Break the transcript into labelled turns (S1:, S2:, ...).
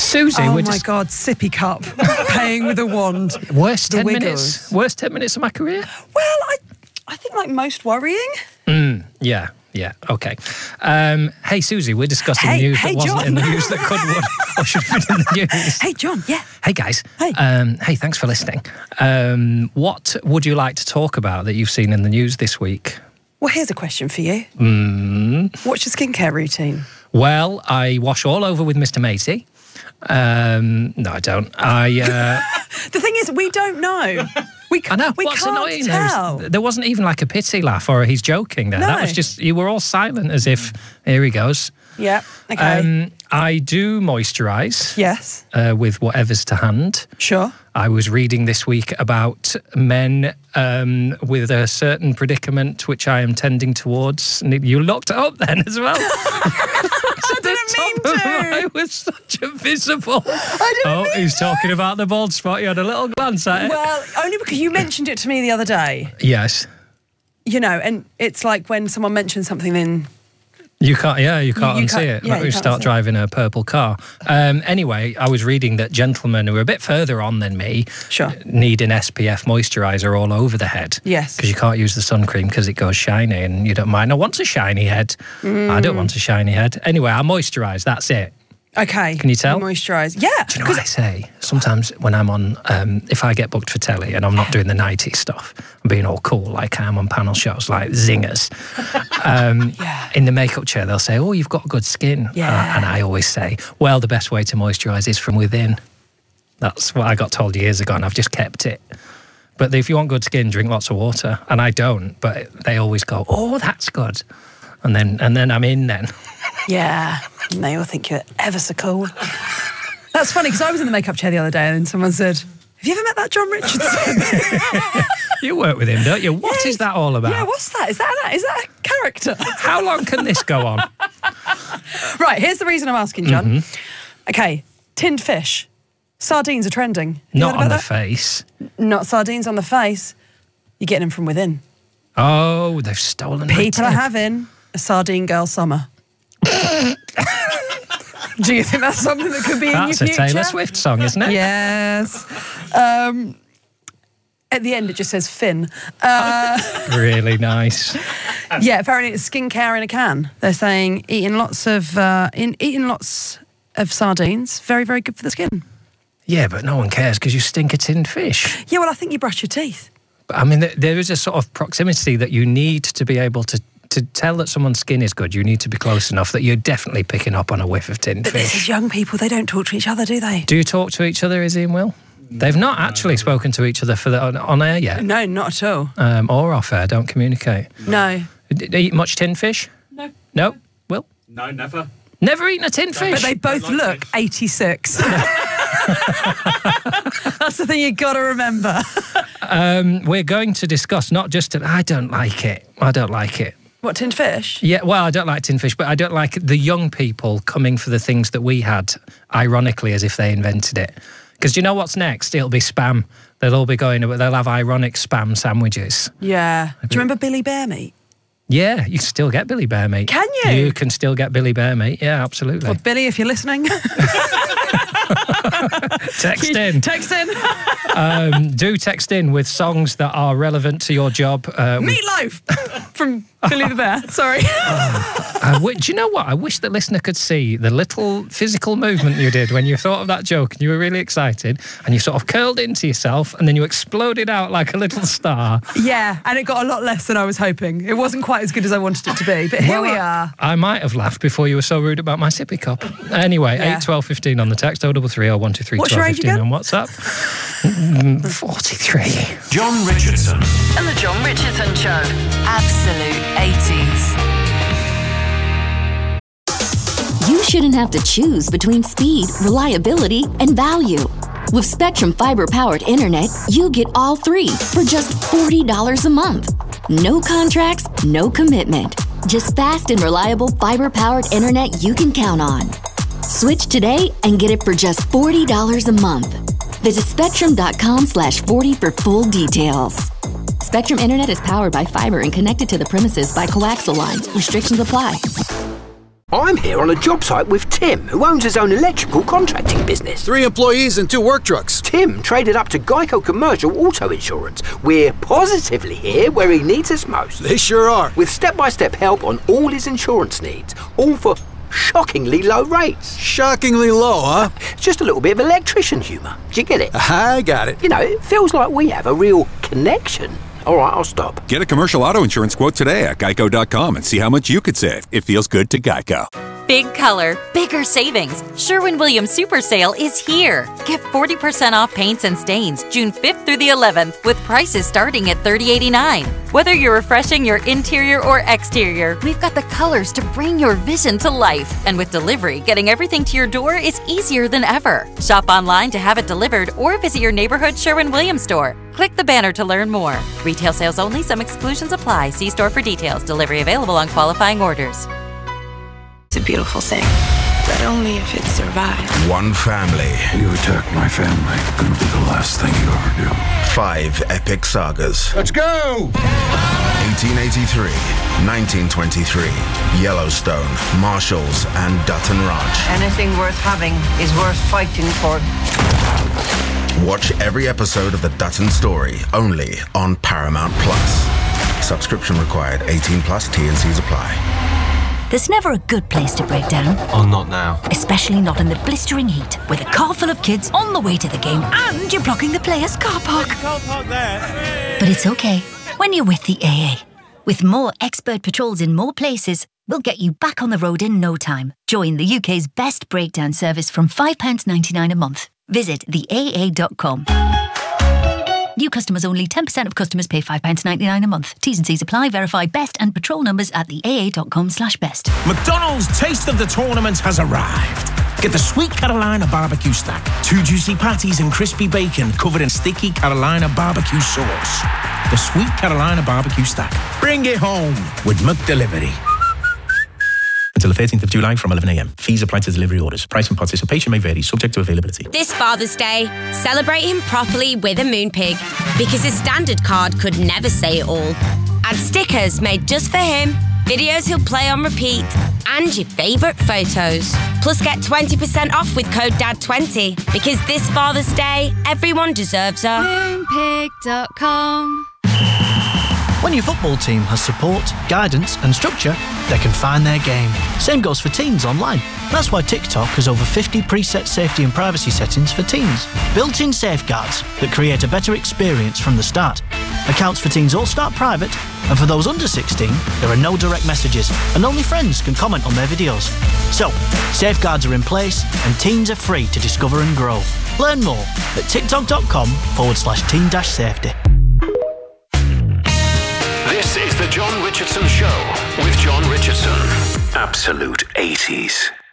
S1: Susie,
S2: oh my God, sippy cup, paying with a wand.
S1: Worst 10 minutes. Worst 10 minutes of my career.
S2: Well, I think like most worrying.
S1: Yeah. Okay. Hey, Susie, we're discussing news that wasn't
S2: John.
S1: in the news that could have or should have been in the news.
S2: Hey, John. Yeah.
S1: Hey, guys.
S2: Hey.
S1: Hey, thanks for listening. What would you like to talk about that you've seen in the news this week?
S2: Well, here's a question for you. What's your skincare routine?
S1: Well, I wash all over with Mr. Macy. No, I don't.
S2: The thing is, we don't know.
S1: I know.
S2: We
S1: What's
S2: can't
S1: annoying?
S2: tell.
S1: There wasn't even like a pity laugh or he's joking there.
S2: No.
S1: That was just, you were all silent as if, here he goes.
S2: Yeah, okay.
S1: I do moisturise.
S2: Yes.
S1: With whatever's to hand.
S2: Sure.
S1: I was reading this week about men with a certain predicament which I am tending towards. You looked it up then as well.
S2: I didn't mean to.
S1: I was such a visible.
S2: I didn't mean
S1: he's
S2: to.
S1: talking about the bald spot. You had a little glance at it.
S2: Well, only because you mentioned it to me the other day.
S1: Yes.
S2: You know, and it's like when someone mentions something, then
S1: you can't unsee it.
S2: Yeah,
S1: Like you start driving a purple car. Anyway, I was reading that gentlemen who are a bit further on than me need an SPF moisturiser all over the head.
S2: Yes.
S1: Because you can't use the sun cream because it goes shiny and you don't mind. I want a shiny head. I don't want a shiny head. Anyway, I moisturise, that's it.
S2: Okay.
S1: Can you tell?
S2: Moisturise. Yeah.
S1: Do you know what I say? Sometimes when I'm on, if I get booked for telly and I'm not doing the 90s stuff, I'm being all cool like I am on panel shows like Zingers. In the makeup chair, they'll say, oh, you've got good skin. And I always say, well, the best way to moisturise is from within. That's what I got told years ago and I've just kept it. But if you want good skin, drink lots of water. And I don't, but they always go, oh, that's good. And then I'm in then.
S2: Yeah. And they all think you're ever so cool. That's funny because I was in the makeup chair the other day and someone said, have you ever met that John Richardson?
S1: You work with him, don't you? What is that all about?
S2: Yeah, what's that? Is that a character?
S1: How long can this go on?
S2: Right, here's the reason I'm asking, John. Okay, tinned fish. Sardines are trending.
S1: Not on the face.
S2: Not sardines on the face. You're getting them from within.
S1: Oh, they've stolen
S2: People are having a sardine girl summer. Do you think that's something that could be in your future?
S1: That's a Taylor Swift song, isn't it?
S2: Yes. At the end, it just says Finn.
S1: Really nice.
S2: Yeah, apparently it's skincare in a can. They're saying eating lots of sardines, very, very good for the skin.
S1: Yeah, but no one cares because you stink a tinned fish.
S2: Yeah, well, I think you brush your teeth.
S1: But, I mean, there is a sort of proximity that you need to be able to tell that someone's skin is good. You need to be close enough that you're definitely picking up on a whiff of tinned
S2: fish.
S1: But
S2: this is young people. They don't talk to each other, do they?
S1: Do you talk to each other, Izzy and Will? They've not actually spoken to each other on air yet.
S2: No, not at all.
S1: Or off air, don't communicate.
S2: No.
S1: Eat much tinned fish?
S2: No.
S1: No? Will?
S3: No, never.
S1: Never eaten a tinned fish?
S2: But they both look 86. That's the thing you've got to remember.
S1: We're going to discuss not just... I don't like it.
S2: What, tinned fish?
S1: Yeah, well, I don't like tinned fish, but I don't like the young people coming for the things that we had, ironically, as if they invented it. Because do you know what's next? It'll be spam. They'll all be going, they'll have ironic spam sandwiches.
S2: Yeah. Do you remember Billy Bear meat?
S1: Yeah, you can still get Billy Bear meat.
S2: Can you?
S1: You can still get Billy Bear meat, yeah, absolutely.
S2: Well, Billy, if you're listening...
S1: Text in.
S2: Text in.
S1: Do text in with songs that are relevant to your job.
S2: Meatloaf from Billy the Bear. Sorry.
S1: Do you know what? I wish the listener could see the little physical movement you did when you thought of that joke and you were really excited and you sort of curled into yourself and then you exploded out like a little star.
S2: Yeah, and it got a lot less than I was hoping. It wasn't quite as good as I wanted it to be, but here we are.
S1: I might have laughed before you were so rude about my sippy cup. Anyway, 8 12 15 on the text, 0330 123
S2: What's your
S1: 12
S2: age
S1: 15
S2: again?
S1: on WhatsApp. 43.
S4: John Richardson.
S5: And the John Richardson Show. Absolute 80s.
S6: You shouldn't have to choose between speed, reliability, and value. With Spectrum Fiber-powered internet, you get all three for just $40 a month. No contracts, no commitment. Just fast and reliable fiber-powered internet you can count on. Switch today and get it for just $40 a month. Visit Spectrum.com/40 for full details. Spectrum Internet is powered by fiber and connected to the premises by coaxial lines. Restrictions apply.
S3: I'm here on a job site with Tim, who owns his own electrical contracting business.
S4: 3 employees and 2 work trucks.
S3: Tim traded up to Geico Commercial Auto Insurance. We're positively here where he needs us most.
S4: They sure are.
S3: With step-by-step help on all his insurance needs, all for shockingly low rates.
S4: Shockingly low, huh?
S3: It's just a little bit of electrician humour. Do you get it?
S4: I got it.
S3: You know, it feels like we have a real connection. All right, I'll stop.
S7: Get a commercial auto insurance quote today at geico.com and see how much you could save. It feels good to Geico.
S8: Big color, bigger savings. Sherwin-Williams Super Sale is here. Get 40% off paints and stains June 5th through the 11th with prices starting at $30.89. Whether you're refreshing your interior or exterior, we've got the colors to bring your vision to life. And with delivery, getting everything to your door is easier than ever. Shop online to have it delivered or visit your neighborhood Sherwin-Williams store. Click the banner to learn more. Retail sales only. Some exclusions apply. See store for details. Delivery available on qualifying orders.
S9: It's a beautiful thing, but only if it survives.
S10: One family.
S11: You attack my family, gonna be the last thing you ever do.
S10: 5 epic sagas.
S4: Let's go!
S10: 1883, 1923, Yellowstone, Marshalls, and Dutton Ranch.
S12: Anything worth having is worth fighting for.
S10: Watch every episode of The Dutton Story, only on Paramount Plus. Subscription required, 18 plus, T&Cs apply.
S13: There's never a good place to break down.
S14: Oh, not now.
S13: Especially not in the blistering heat, with a car full of kids on the way to the game and you're blocking the players' car park. But it's okay when you're with the AA. With more expert patrols in more places, we'll get you back on the road in no time. Join the UK's best breakdown service from £5.99 a month. Visit theaa.com. New customers only. 10% of customers pay £5.99 a month. T's and C's apply. Verify best and patrol numbers at theaa.com/best.
S15: McDonald's Taste of the Tournament has arrived. Get the Sweet Carolina Barbecue Stack. 2 juicy patties and crispy bacon covered in sticky Carolina barbecue sauce. The Sweet Carolina Barbecue Stack. Bring it home with McDelivery. Until the 13th of July from 11 a.m. Fees apply to delivery orders. Price and participation may vary, subject to availability.
S16: This Father's Day, celebrate him properly with a Moonpig, because his standard card could never say it all. Add stickers made just for him, videos he'll play on repeat, and your favourite photos. Plus get 20% off with code DAD20, because this Father's Day, everyone deserves a
S17: Moonpig.com.
S18: When your football team has support, guidance and structure, they can find their game. Same goes for teens online. That's why TikTok has over 50 preset safety and privacy settings for teens. Built-in safeguards that create a better experience from the start. Accounts for teens all start private, and for those under 16, there are no direct messages, and only friends can comment on their videos. So, safeguards are in place, and teens are free to discover and grow. Learn more at tiktok.com/teen-safety.
S19: This is the John Richardson Show with John Richardson. Absolute 80s.